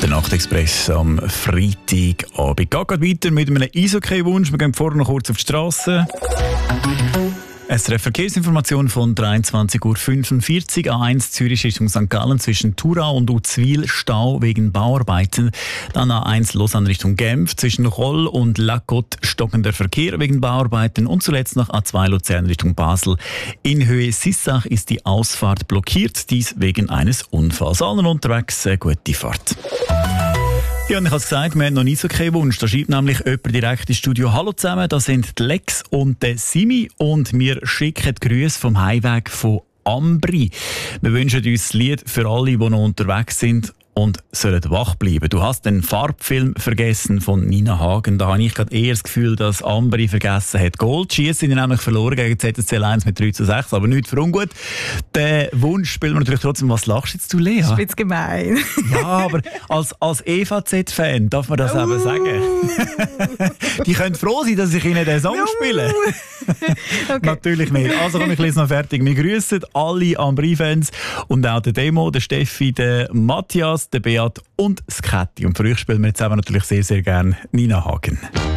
Der Nachtexpress am Freitagabend. Geht gerade weiter mit einem Eishockey-Wunsch. Wir gehen vorher noch kurz auf die Straße. SRF Verkehrsinformation von 23:45 Uhr. A1 Zürich Richtung St. Gallen zwischen Thurau und Uzwil Stau wegen Bauarbeiten. Dann A1 Lausanne Richtung Genf zwischen Roll und La Côte stockender Verkehr wegen Bauarbeiten. Und zuletzt noch A2 Luzern Richtung Basel. In Höhe Sissach ist die Ausfahrt blockiert, dies wegen eines Unfalls. Allen unterwegs gute Fahrt. Ja, und ich habe es gesagt, wir haben noch nie so keinen Wunsch. Da schreibt nämlich jemand direkt ins Studio: Hallo zusammen, das sind die Lex und der Simi und wir schicken die Grüße vom Heimweg von Ambri. Wir wünschen uns das Lied für alle, die noch unterwegs sind und sollen wach bleiben. Du hast den Farbfilm vergessen von Nina Hagen. Da habe ich gerade eher das Gefühl, dass Ambri vergessen hat. Goldschießen sind nämlich verloren gegen ZSC 1 mit 3:6, aber nicht für ungut. Den Wunsch spielen wir natürlich trotzdem. Was lachst jetzt du, Lea? Das ist jetzt gemein. Ja, aber als EVZ-Fan darf man das eben sagen. Die können froh sein, dass ich ihnen den Song spiele. Okay. Natürlich nicht. Also komm, ich lese noch fertig. Wir grüßen alle Ambri-Fans und auch den Demo, den Steffi, den Matthias, den Beat und das Käthi. Und für euch spielen wir jetzt eben natürlich sehr, sehr gerne Nina Hagen.